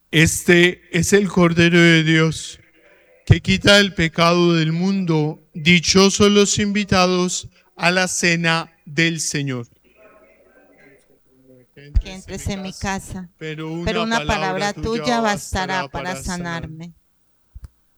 Este es el Cordero de Dios, que quita el pecado del mundo. Dichosos los invitados a la cena del Señor. Que entres en mi casa, pero pero una palabra tuya bastará para sanarme.